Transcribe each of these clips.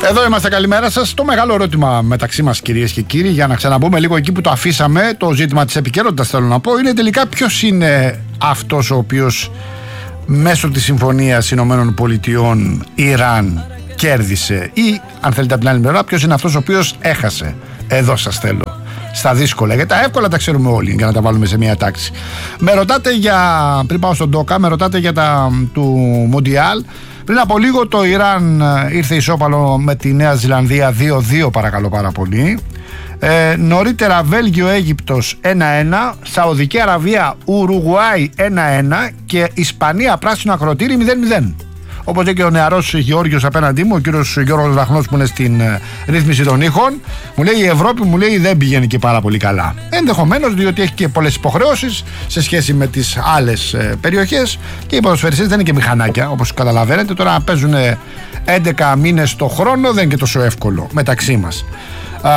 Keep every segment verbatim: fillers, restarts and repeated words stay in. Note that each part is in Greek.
Εδώ είμαστε, καλημέρα σας. Το μεγάλο ερώτημα μεταξύ μας, κυρίες και κύριοι, για να ξαναμπούμε λίγο εκεί που το αφήσαμε, το ζήτημα της επικαιρότητας θέλω να πω, είναι τελικά ποιος είναι αυτός ο οποίος μέσω της συμφωνίας Ηνωμένων Πολιτειών Ιράν κέρδισε, ή αν θέλετε από την άλλη μεριά, ποιος είναι αυτός ο οποίος έχασε. Εδώ σας θέλω. Στα δύσκολα, γιατί τα εύκολα τα ξέρουμε όλοι, για να τα βάλουμε σε μια τάξη. Με ρωτάτε για, πριν πάω στον Ντόκα, με ρωτάτε για τα του Μουντιάλ. Πριν από λίγο το Ιράν ήρθε ισόπαλο με τη Νέα Ζηλανδία δύο δύο, παρακαλώ πάρα πολύ. Ε, νωρίτερα Βέλγιο-Αίγυπτος ένα ένα, Σαουδική Αραβία-Ουρουγουάη ένα ένα και Ισπανία πράσινο ακροτήρι μηδέν μηδέν. Όπως λέει και ο νεαρός Γεώργιος απέναντί μου, ο κύριος Γιώργος Λαχνός που είναι στην ε, ρύθμιση των ήχων, μου λέει η Ευρώπη, μου λέει δεν πηγαίνει και πάρα πολύ καλά. Ενδεχομένως, διότι έχει και πολλές υποχρεώσεις σε σχέση με τις άλλες ε, περιοχές και οι ποδοσφαιριστές δεν είναι και μηχανάκια, όπως καταλαβαίνετε. Τώρα να παίζουν έντεκα μήνες το χρόνο δεν είναι και τόσο εύκολο μεταξύ μας. Α,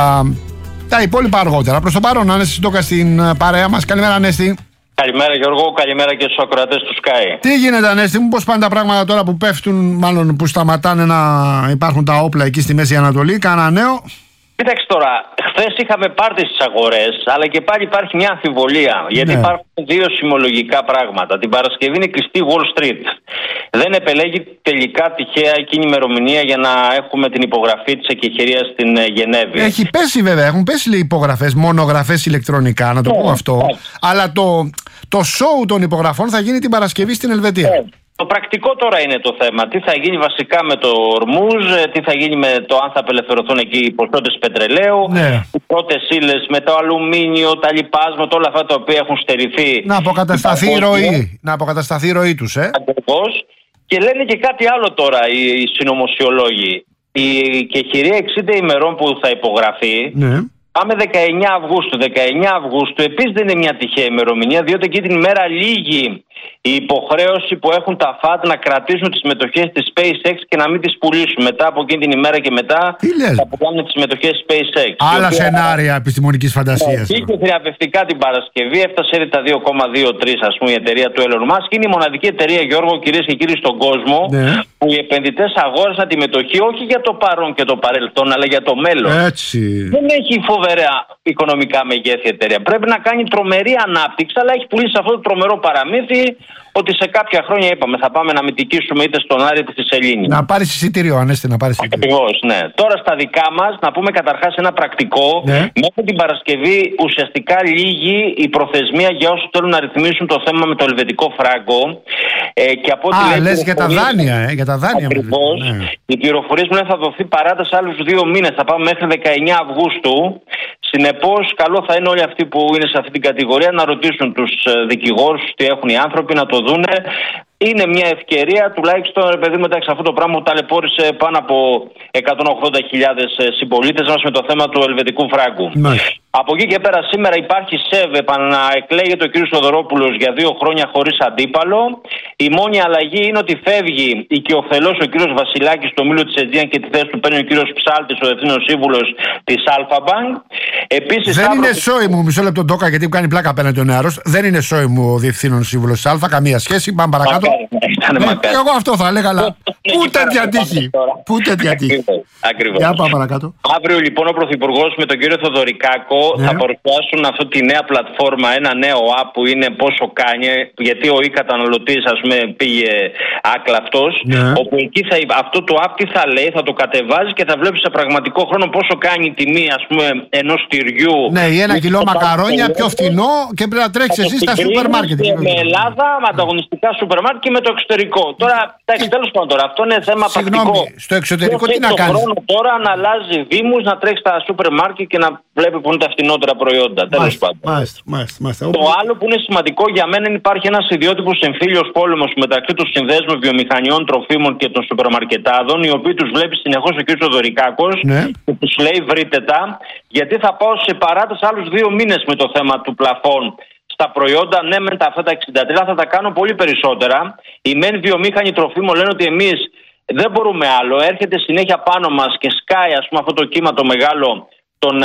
τα υπόλοιπα αργότερα. Προς το παρόν, Ανέστη Στόκα στην παρέα μας. Καλημέρα, Ανέστη. Καλημέρα Γιώργο, καλημέρα και στους ακροατές του Sky. Τι γίνεται, Ανέστη μου, πώς πάνε τα πράγματα τώρα που πέφτουν, μάλλον που σταματάνε να υπάρχουν τα όπλα εκεί στη Μέση Ανατολή, κάνα νέο? Κοίταξε τώρα, χθες είχαμε πάρτι στις αγορές, αλλά και πάλι υπάρχει μια αμφιβολία, γιατί ναι. υπάρχουν δύο σημειολογικά πράγματα. Την Παρασκευή είναι κλειστή Wall Street. Δεν επελέγει τελικά τυχαία εκείνη η ημερομηνία για να έχουμε την υπογραφή της εκεχηρίας στην Γενέβη. Έχει πέσει βέβαια, έχουν πέσει λέει, υπογραφές, μονογραφές ηλεκτρονικά, να το yeah, πω αυτό, yeah. αλλά το, το show των υπογραφών θα γίνει την Παρασκευή στην Ελβετία. Yeah. Το πρακτικό τώρα είναι το θέμα. Τι θα γίνει βασικά με το Ορμούζ, τι θα γίνει με το αν θα απελευθερωθούν εκεί οι ποσότητες πετρελαίου, ναι. οι πρώτες ύλες με το αλουμίνιο, τα λιπάσματα, όλα αυτά τα οποία έχουν στερηθεί. Να αποκατασταθεί η ροή. Να αποκατασταθεί η ροή τους, ε. Ακριβώς. Και λένε και κάτι άλλο τώρα οι, οι συνωμοσιολόγοι. Η κεχηρία εξήντα ημερών που θα υπογραφεί. Ναι. Πάμε δεκαεννιά Αυγούστου. δεκαεννιά Αυγούστου επίσης δεν είναι μια τυχαία ημερομηνία, διότι εκεί την ημέρα λήγει η υποχρέωση που έχουν τα φατ να κρατήσουν τις μετοχές της SpaceX και να μην τις πουλήσουν. Μετά από εκείνη την ημέρα και μετά θα πουλάνε τις μετοχές της SpaceX. Άλλα οποία... σενάρια επιστημονικής φαντασίας. Πήγε θριαμβευτικά την Παρασκευή, έφτασε ήδη τα δύο κόμμα δύο τρία, ας πούμε, η εταιρεία του Elon Musk. Είναι η μοναδική εταιρεία, Γιώργο, κυρίες και κύριοι, στον κόσμο ναι. που οι επενδυτές αγόρασαν τη μετοχή όχι για το παρόν και το παρελθόν, αλλά για το μέλλον. Έτσι. Δεν έχει φοβερά οικονομικά μεγέθη εταιρεία. Πρέπει να κάνει τρομερή ανάπτυξη, αλλά έχει πουλήσει αυτό το τρομερό παραμύθι ότι σε κάποια χρόνια είπαμε θα πάμε να μυτικήσουμε είτε στον Άρη είτε στη Σελήνη. Να πάρει εισιτήριο, Ανέστη, να πάρει εισιτήριο. Ακριβώς, ναι. Τώρα στα δικά μας, να πούμε καταρχάς ένα πρακτικό. Ναι. Μέχρι την Παρασκευή ουσιαστικά λύγει η προθεσμία για όσους θέλουν να ρυθμίσουν το θέμα με το ελβετικό φράγκο. Ε, και από Α, λέει, λες για τα δάνεια, ε, για τα δάνεια. Ακριβώς. Ναι. Οι πληροφορίες μου θα δοθεί παράταση άλλους δύο μήνες. Θα πάμε μέχρι δεκαεννιά Αυγούστου. Συνεπώς, καλό θα είναι όλοι αυτοί που είναι σε αυτή την κατηγορία να ρωτήσουν τους δικηγόρους τι έχουν οι άνθρωποι, να το δούνε. Είναι μια ευκαιρία, τουλάχιστον, ρε παιδί μου, εντάξει, αυτό το πράγμα που ταλαιπώρησε πάνω από εκατόν ογδόντα χιλιάδες συμπολίτες μας με το θέμα του ελβετικού φράγκου. Ναι. Από εκεί και πέρα, σήμερα υπάρχει ΣΕΒ, επαναεκλέγεται ο κ. Θοδωρόπουλος για δύο χρόνια χωρίς αντίπαλο. Η μόνη αλλαγή είναι ότι φεύγει οικειοθελώς ο κ. Βασιλάκης στο μήλο της Αιτζίαν και τη θέση του παίρνει ο κ. Ψάλτης, ο ευθύνων σύμβουλος της Αλφα-Μπανκ. Επίσης, δεν είναι σόι μου, μισό λεπτό Ντόκα, γιατί μου κάνει πλάκα απέναντι ο νεαρός. Δεν είναι σόι μου ο διευθύνων σύμβουλος της Αλφα, καμία σχέση. Πάμε παρακάτω. Ναι, εγώ αυτό θα έλεγα, αλλά πού τέτοια τύχη. Πού τέτοια τύχη. Ακριβώς. Για πάμε παρακάτω. Αύριο λοιπόν ο Πρωθυπουργός με τον κύριο Θοδωρικάκο ναι. θα παρουσιάσουν αυτή τη νέα πλατφόρμα, ένα νέο app που είναι πόσο κάνει, γιατί ο e-καταναλωτής, ας πούμε, πήγε άκλαυτος. Ναι. Όπου εκεί θα, αυτό το app τι θα λέει, θα το κατεβάζει και θα βλέπεις σε πραγματικό χρόνο πόσο κάνει η τιμή, ας πούμε, ενός τυριού. Ναι, ή ένα κιλό μακαρόνια πιο φθηνό και πρέπει να τρέξεις εσύ στα σούπερ μάρκετ. Με Ελλάδα, με ανταγωνιστικά σούπερ μάρκετ και με το εξωτερικό. Τώρα, εντάξει, τέλος πάντων τώρα, αυτό είναι θέμα Συγγνώμη, πρακτικό. Στο εξωτερικό τι να κάνεις? Χρόνο τώρα να αλλάζει δήμους, να τρέξει στα σούπερ μάρκετ και να βλέπει που είναι τα φθηνότερα προϊόντα. Τέλος πάντων. Μάλιστα, μάλιστα, μάλιστα. Το άλλο που είναι σημαντικό για μένα είναι υπάρχει ένας ιδιότυπος εμφύλιος πόλεμος μεταξύ των συνδέσμων βιομηχανιών τροφίμων και των σούπερ μαρκετάδων, οι οποίοι τους βλέπει συνεχώς ο κ. Θοδωρικάκος ναι. και τους λέει βρείτε τα, γιατί θα πάω σε παράταση άλλους δύο μήνες με το θέμα του πλαφών. Τα προϊόντα, ναι, με τα αυτά τα εξήντα τρία θα τα κάνω πολύ περισσότερα. Οι μεν βιομήχανοι τροφίμων λένε ότι εμείς δεν μπορούμε άλλο. Έρχεται συνέχεια πάνω μας και σκάει, ας πούμε, αυτό το κύμα το μεγάλο των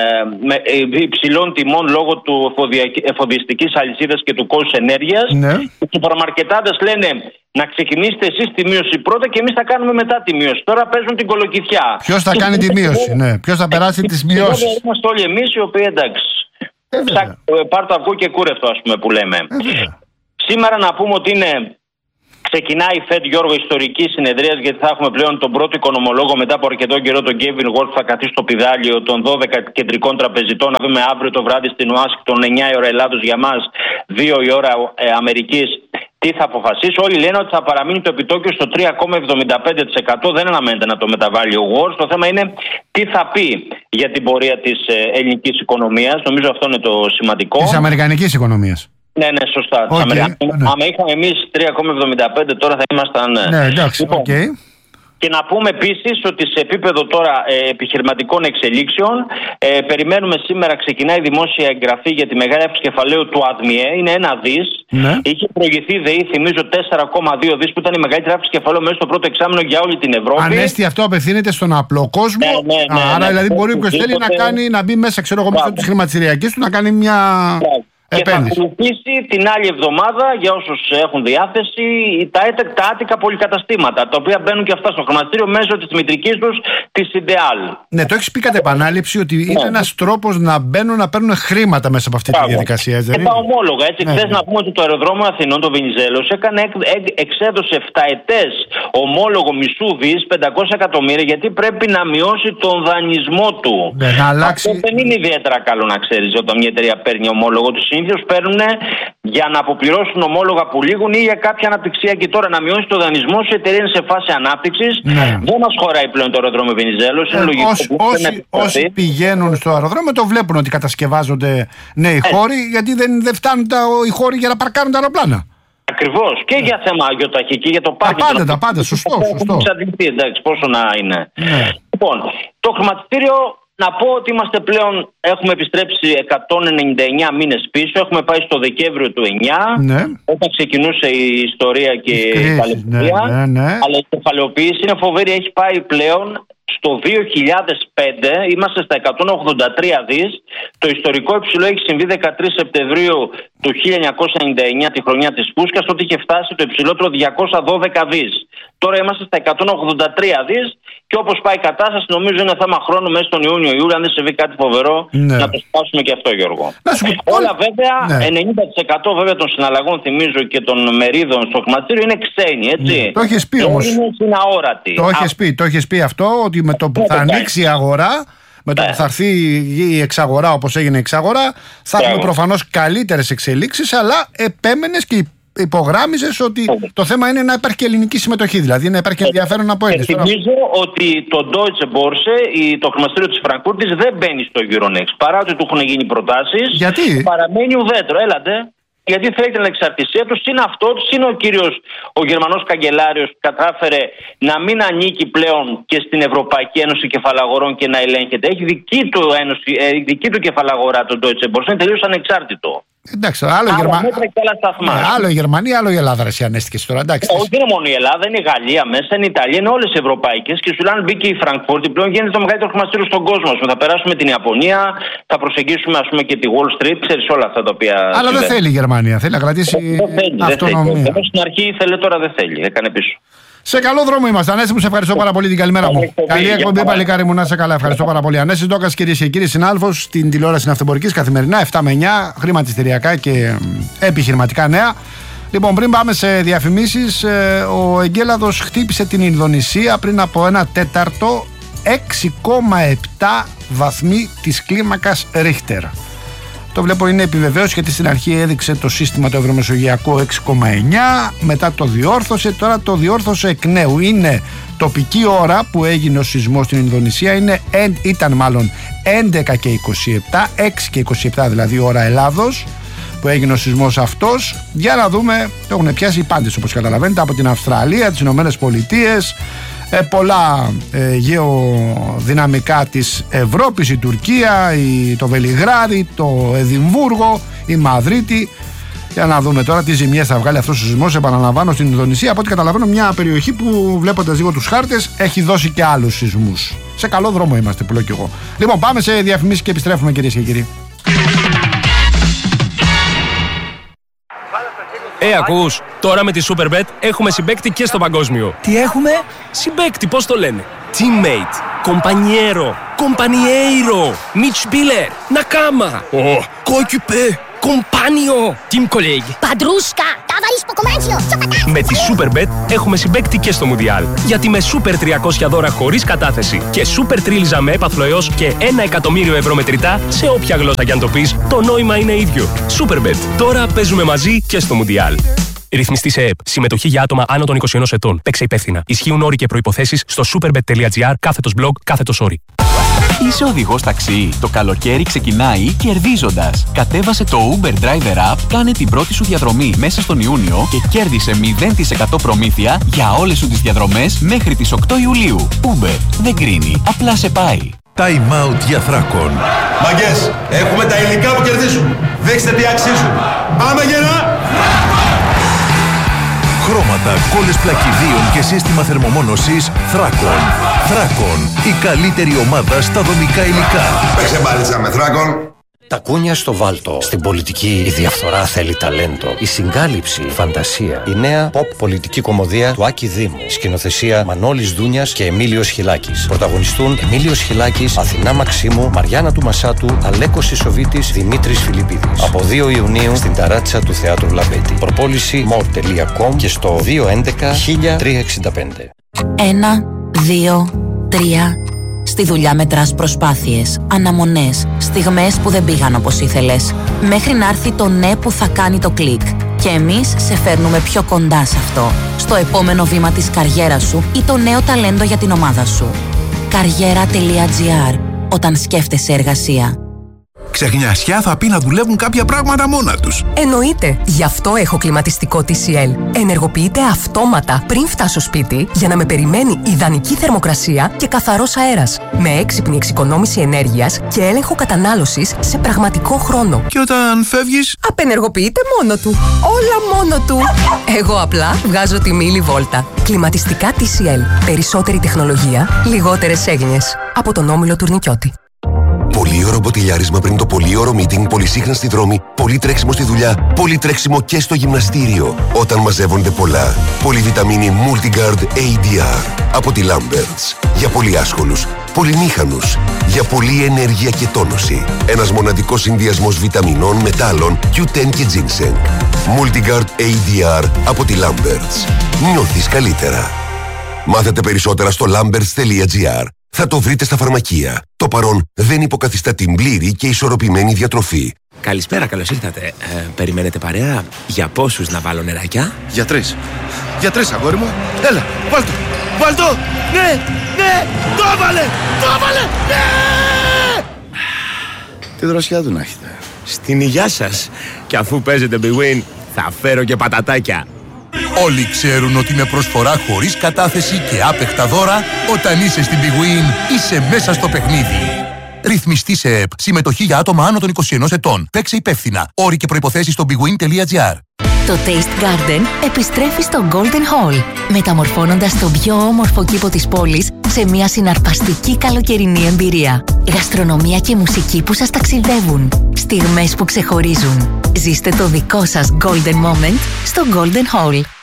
ε, υψηλών τιμών λόγω του εφοδιαστικής αλυσίδας και του κόστους ενέργειας. Ναι. Οι σουπερμαρκετάδες λένε να ξεκινήσετε εσείς τη μείωση πρώτα και εμείς θα κάνουμε μετά τη μείωση. Τώρα παίζουν την κολοκυθιά. Ποιος θα κάνει τη μείωση, ναι. Ποιος θα περάσει τις μειώσεις. Είμαστε όλοι εμείς οι οποίοι εντάξει. Ε, Πάρ' το αυγό και κούρευτο, ας πούμε, που λέμε. Ε, Σήμερα να πούμε ότι είναι. Ξεκινάει η Fed, Γιώργο, ιστορική συνεδρία, γιατί θα έχουμε πλέον τον πρώτο οικονομολόγο μετά από αρκετό καιρό, τον Kevin Wolf, θα καθίσει στο πηδάλιο των δώδεκα κεντρικών τραπεζιτών. Να δούμε αύριο το βράδυ στην Ουάσιγκτον, εννιά η ώρα Ελλάδος για μας, δύο η ώρα ε, Αμερικής, τι θα αποφασίσει. Όλοι λένε ότι θα παραμείνει το επιτόκιο στο τρία κόμμα εβδομήντα πέντε τοις εκατό. Δεν αναμένεται να το μεταβάλει ο Wolf. Το θέμα είναι τι θα πει για την πορεία της ε, ελληνικής οικονομίας. Νομίζω αυτό είναι το σημαντικό. Της αμερικανικής οικονομίας. Ναι, ναι, σωστά. Okay, ναι. ναι. Άμα είχαμε εμείς τρία κόμμα εβδομήντα πέντε, τώρα θα ήμασταν. Ναι, εντάξει, λοιπόν, okay. Και να πούμε επίσης ότι σε επίπεδο τώρα ε, επιχειρηματικών εξελίξεων, ε, περιμένουμε σήμερα, ξεκινάει η δημόσια εγγραφή για τη μεγάλη αύξηση κεφαλαίου του ΑΔΜΙΕ. Είναι ένα δις. Ναι. Είχε προηγηθεί η ΔΕΗ, θυμίζω, τέσσερα κόμμα δύο δις, που ήταν η μεγαλύτερη αύξηση κεφαλαίου μέσα στο πρώτο εξάμηνο για όλη την Ευρώπη. Ανέστη, αυτό απευθύνεται στον απλό κόσμο. Ναι, ναι, ναι, Άρα, ναι, δηλαδή, ναι, μπορεί ναι, όποιος ναι, θέλει ναι, να, κάνει, να μπει μέσα, ξέρω εγώ, μέσω της χρηματιστηριακής του να κάνει μια. Ναι. Και επένδυση. θα ακολουθήσει την άλλη εβδομάδα, για όσους έχουν διάθεση, τα, τα άτικα πολυκαταστήματα, τα οποία μπαίνουν και αυτά στο χρηματιστήριο μέσω της μητρικής τους, της Ιντεάλ. Ναι, το έχεις πει κατ' επανάληψη ότι είναι ναι. ένας τρόπος να μπαίνουν να παίρνουν χρήματα μέσα από αυτή τη διαδικασία. Και τα ομόλογα. Έτσι, ναι, χθες ναι. να πούμε ότι το αεροδρόμιο Αθηνών, το Βενιζέλος, έκανε, εξ, εξέδωσε επταετές ομόλογο μισού δις, πεντακόσια εκατομμύρια, γιατί πρέπει να μειώσει τον δανεισμό του. Ναι, να αλλάξει. Αυτό δεν είναι ιδιαίτερα καλό να ξέρεις όταν μια εταιρεία παίρνει ομόλογο του. Συνήθως παίρνουν για να αποπληρώσουν ομόλογα που λήγουν ή για κάποια αναπτυξιακή. Τώρα να μειώσει το δανεισμό σου, η εταιρεία είναι σε φάση ανάπτυξης. Ναι. Δεν μας χωράει πλέον το αεροδρόμιο Βενιζέλος. Είναι ε, λογικό. Όσοι, όσοι, όσοι πηγαίνουν στο αεροδρόμιο το βλέπουν ότι κατασκευάζονται νέοι ε. χώροι, γιατί δεν, δεν φτάνουν τα, οι χώροι για να παρκάρουν τα αεροπλάνα. Ακριβώς. Και ε. για θέμα αγιοταχή και για το πάρκινγκ. Τα πάντα, τα πάντα. Σωστό. σωστό. Εντάξει, πόσο να είναι. Ναι. Λοιπόν, το χρηματιστήριο. Να πω ότι είμαστε πλέον, έχουμε επιστρέψει εκατόν ενενήντα εννέα μήνες πίσω. Έχουμε πάει στο Δεκέμβριο του εννιά, ναι. όταν ξεκινούσε η ιστορία και η κεφαλαιοποίηση. Ναι, ναι, ναι. Αλλά η κεφαλαιοποίηση είναι φοβερή. Έχει πάει πλέον στο δύο χιλιάδες πέντε, είμαστε στα εκατόν ογδόντα τρία δις. Το ιστορικό υψηλό έχει συμβεί δεκατρείς Σεπτεμβρίου του χίλια εννιακόσια ενενήντα εννέα, τη χρονιά της Πούσκας, τότε είχε φτάσει το υψηλότερο διακόσια δώδεκα δις. Τώρα είμαστε στα εκατόν ογδόντα τρία δις και όπως πάει η κατάσταση, νομίζω είναι θέμα χρόνου μέσα στον Ιούνιο-Ιούλιο, αν δεν συμβεί κάτι φοβερό, ναι. να το σπάσουμε και αυτό, Γιώργο. Σου... Όλα βέβαια, ναι. ενενήντα τοις εκατό βέβαια των συναλλαγών, θυμίζω, και των μερίδων στο χρηματιστήριο είναι ξένοι, έτσι. Ναι. Το έχεις πει όμως. Είναι αόρατοι. Το έχεις πει, το έχεις πει αυτό, ότι με το που θα ανοίξει η αγορά, με το που θα έρθει η εξαγορά όπως έγινε η εξαγορά, θα έχουμε προφανώς καλύτερες εξελίξεις, αλλά επέμενες και υπογράμμιζες ότι το θέμα είναι να υπάρχει και ελληνική συμμετοχή, δηλαδή να υπάρχει ενδιαφέρον από έλλειες. Θυμίζω ότι το Deutsche Börse, το χρηματιστήριο της Φραγκφούρτης, δεν μπαίνει στο Euronext. Παρά ότι του έχουν γίνει προτάσεις, γιατί? Παραμένει ουδέτερο. Έλατε. Γιατί θέλει την εξαρτησία του, συν αυτό, συν ο κύριος, ο Γερμανός καγκελάριος, κατάφερε να μην ανήκει πλέον και στην Ευρωπαϊκή Ένωση Κεφαλαγορών και να ελέγχεται. Έχει δική του, ένωση, δική του κεφαλαγορά το Deutsche Börse, είναι τελείως ανεξάρτητο. Εντάξει, άλλο, Γερμα... ναι, άλλο η Γερμανία, άλλο η Ελλάδα, ρε, ανέστηκες τώρα. Εντάξει, όχι, δεν είναι μόνο η Ελλάδα, είναι η Γαλλία μέσα, είναι η Ιταλία, είναι όλες οι ευρωπαϊκές. Και σου λένε μπήκε η Φραγκφούρτη, πλέον γίνεται το μεγαλύτερο χρηματιστήριο στον κόσμο. Θα περάσουμε την Ιαπωνία, θα προσεγγίσουμε ας πούμε και τη Wall Street, ξέρεις όλα αυτά τα οποία. Αλλά συμβαίνει. Δεν θέλει η Γερμανία, θέλει να κρατήσει δεν θέλει, αυτονομία. Δεν θέλει. Στην αρχή ήθελε, τώρα δεν θέλει, έκανε πίσω. Σε καλό δρόμο είμαστε. Ανέστη μου, σε ευχαριστώ πάρα πολύ. Την καλημέρα μου. Καλή εκπομπή, παλικάρι μου, να σε καλά. Ευχαριστώ πάρα πολύ. Ανέστη Ντόκας, κυρίες και κύριοι, συνάδελφος στην τηλεόραση ναυτεμπορικής καθημερινά επτά με εννιά, χρηματιστηριακά και επιχειρηματικά νέα. Λοιπόν, πριν πάμε σε διαφημίσεις, ο Εγκέλαδος χτύπησε την Ινδονησία πριν από ένα τέταρτο, έξι κόμμα επτά βαθμοί της κλίμακας Ρίχτερ. Το βλέπω είναι επιβεβαίωση, γιατί στην αρχή έδειξε το σύστημα το ευρωμεσογειακό έξι κόμμα εννιά, μετά το διόρθωσε, τώρα το διόρθωσε εκ νέου. Είναι τοπική ώρα που έγινε ο σεισμός στην Ινδονησία, είναι, ήταν μάλλον έντεκα και είκοσι επτά, έξι και είκοσι επτά δηλαδή ώρα Ελλάδος που έγινε ο σεισμός αυτός. Για να δούμε, το έχουν πιάσει οι πάντες όπως καταλαβαίνετε, από την Αυστραλία, τις Ηνωμένες Πολιτείες, Ε, πολλά ε, γεωδυναμικά της Ευρώπης, η Τουρκία, η, το Βελιγράδι, το Εδιμβούργο, η Μαδρίτη. Για να δούμε τώρα τι ζημιές θα βγάλει αυτός ο σεισμός. Επαναλαμβάνω, στην Ινδονησία, από ό,τι καταλαβαίνω, μια περιοχή που βλέποντας λίγο τους χάρτες έχει δώσει και άλλους σεισμούς σε καλό δρόμο είμαστε, που λέω κι εγώ. Λοιπόν, πάμε σε διαφημίσεις και επιστρέφουμε, κυρίες και κύριοι. Ε, ακούς, τώρα με τη Superbet έχουμε συμπαίκτη και στο παγκόσμιο. Τι έχουμε? Συμπαίκτη, πώς το λένε? Teammate, compañero, compañeiro, Mitspieler, Nakama, oh, coéquipier, compagno, team colleague. Padrusca, ταβαρίσπο κομμάτσιο. Με τη Superbet έχουμε συμπαίκτη και στο Μουντιάλ. Γιατί με Super τριακόσια δώρα χωρίς κατάθεση και Super τρίλιζα με έπαθλο έως και ένα εκατομμύριο ευρώ μετρητά, σε όποια γλώσσα κι αν το πεις, το νόημα είναι ίδιο. Superbet. Τώρα παίζουμε μαζί και στο Μουντιάλ. Ρυθμιστή σε ΕΕΠ. Συμμετοχή για άτομα άνω των είκοσι ενός ετών. Παίξε υπεύθυνα. Ισχύουν όροι και προϋποθέσεις στο superbet.gr κάθετος blog κάθετος όροι. Είσαι οδηγός ταξί. Το καλοκαίρι ξεκινάει κερδίζοντας. Κατέβασε το Uber Driver App, κάνε την πρώτη σου διαδρομή μέσα στον Ιούνιο και κέρδισε μηδέν τοις εκατό προμήθεια για όλες σου τις διαδρομές μέχρι τις οκτώ Ιουλίου. Uber δεν κρίνει, απλά σε πάει. Time out για Θράκον. Μαγκές, έχουμε τα υλικά που κερδίζουν. Δείξτε τι αξίζουν. Πάμε γερά! Χρώματα, κόλλες πλακιδίων και σύστημα θερμομόνωσης Θράκον. Θράκον, η καλύτερη ομάδα στα δομικά υλικά. Παίξε μπάλιτσα με Θράκον. Τα κούνια στο βάλτο. Στην πολιτική η διαφθορά θέλει ταλέντο. Η συγκάλυψη, η φαντασία. Η νέα pop πολιτική κομμωδία του Άκη Δήμου. Σκηνοθεσία Μανώλης Δούνιας και Εμίλιος Χιλάκης. Πρωταγωνιστούν Εμίλιος Χιλάκης, Αθηνά Μαξίμου, Μαριάννα του Μασάτου, Αλέκος Ισοβίτης, Δημήτρης Φιλιππίδης. Από δύο Ιουνίου στην ταράτσα του Θεάτρου Λαμπέτη. Προπόληση μορ τελεία κομ και στο δύο έντεκα χίλια τριακόσια εξήντα πέντε. Ένα, δύο, τρία. Στη δουλειά μετράς προσπάθειες, αναμονές, στιγμές που δεν πήγαν όπως ήθελες. Μέχρι να έρθει το ναι που θα κάνει το κλικ. Και εμείς σε φέρνουμε πιο κοντά σε αυτό. Στο επόμενο βήμα της καριέρας σου ή το νέο ταλέντο για την ομάδα σου. Καριέρα.gr. Όταν σκέφτεσαι εργασία. Ξεχνιασιά θα πει να δουλεύουν κάποια πράγματα μόνα τους. Εννοείται. Γι' αυτό έχω κλιματιστικό τι σι ελ. Ενεργοποιείται αυτόματα πριν φτάσω σπίτι για να με περιμένει ιδανική θερμοκρασία και καθαρός αέρας. Με έξυπνη εξοικονόμηση ενέργειας και έλεγχο κατανάλωσης σε πραγματικό χρόνο. Και όταν φεύγεις, απενεργοποιείται μόνο του. Όλα μόνο του. Εγώ απλά βγάζω τη μίλη βόλτα. Κλιματιστικά τι σι ελ. Περισσότερη τεχνολογία, λιγότερες έγνοιες. Από τον Όμιλο Τουρνικιώτη. Πολύωρο μποτιλιάρισμα πριν το πολύωρο meeting, πολυσύχναστη δρόμη, πολύ τρέξιμο στη δουλειά, πολύ τρέξιμο και στο γυμναστήριο. Όταν μαζεύονται πολλά. Πολυβιταμίνη Multigard έι ντι αρ από τη Lamberts. Για πολύ άσχολους, πολυμήχανους, για πολλή ενέργεια και τόνωση. Ένας μοναδικός συνδυασμός βιταμινών, μετάλλων, κιου τεν και ginseng. Multigard έι ντι αρ από τη Lamberts. Νιώθεις καλύτερα. Μάθετε περισσότερα στο lamberts τελεία gr. Θα το βρείτε στα φαρμακεία. Το παρόν δεν υποκαθιστά την πλήρη και ισορροπημένη διατροφή. Καλησπέρα, καλώς ήρθατε. Ε, περιμένετε παρέα? Για πόσους να βάλω νεράκια? Για τρεις. Για τρεις, αγόρι μου. Έλα, βάλ' το. Βάλ' το. Ναι, ναι, το έβαλε, το έβαλε, ναι! Τι δροσιά του να έχετε. Στην υγειά σας. Και αφού παίζετε Big Win, θα φέρω και πατατάκια. Όλοι ξέρουν ότι με προσφορά χωρίς κατάθεση και άπεχτα δώρα, όταν είσαι στην Big Win, είσαι μέσα στο παιχνίδι. Ρυθμιστή σε ΕΕΠ. Συμμετοχή για άτομα άνω των είκοσι ενός ετών. Παίξε υπεύθυνα. Όροι και προϋποθέσεις στο big win τελεία gr. Το Taste Garden επιστρέφει στο Golden Hall, μεταμορφώνοντας τον πιο όμορφο κήπο της πόλης σε μια συναρπαστική καλοκαιρινή εμπειρία. Γαστρονομία και μουσική που σας ταξιδεύουν. Στιγμές που ξεχωρίζουν. Ζήστε το δικό σας Golden Moment στο Golden Hall.